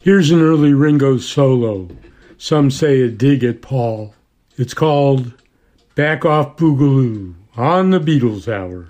Here's an early Ringo solo. Some say a dig at Paul. It's called Back Off Boogaloo on the Beatles Hour.